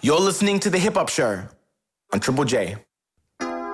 You're listening to The Hip Hop Show on Triple J.